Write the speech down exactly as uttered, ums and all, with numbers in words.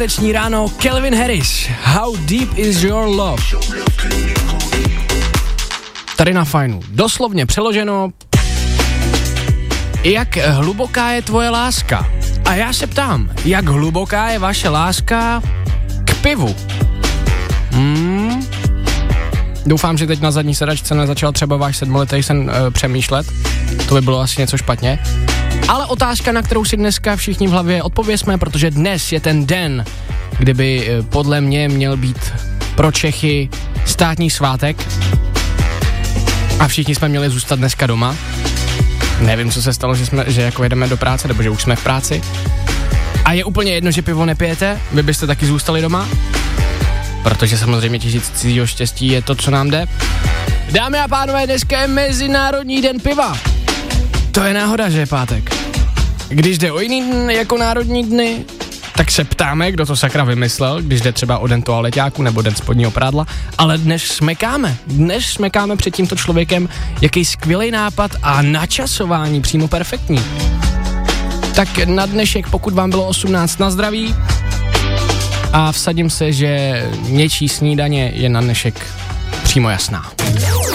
Teční ráno, Calvin Harris, How Deep Is Your Love. Tady na Fajnu, doslovně přeloženo, jak hluboká je tvoje láska. A já se ptám, jak hluboká je vaše láska k pivu? Hmm. Doufám, že teď na zadní sedačce nezačal třeba váš sedmoletý sen e, přemýšlet. To by bylo asi něco špatně. Ale otázka, na kterou si dneska všichni v hlavě odpověsme, protože dnes je ten den, kdyby e, podle mě měl být pro Čechy státní svátek a všichni jsme měli zůstat dneska doma. Nevím, co se stalo, že jsme, že jako jedeme do práce, nebo že už jsme v práci. A je úplně jedno, že pivo nepijete, vy byste taky zůstali doma. Protože samozřejmě tisíc cizího štěstí je to, co nám jde. Dámy a pánové, dneska je Mezinárodní den piva. To je náhoda, že je pátek. Když jde o jiný den jako národní dny, tak se ptáme, kdo to sakra vymyslel, když jde třeba o den toaleťáku nebo den spodního prádla, ale dnes smekáme. Dnes smekáme před tímto člověkem, jaký skvělý nápad a načasování přímo perfektní. Tak na dnešek, pokud vám bylo osmnáct, na zdraví. A vsadím se, že něčí snídaně je na dnešek přímo jasná.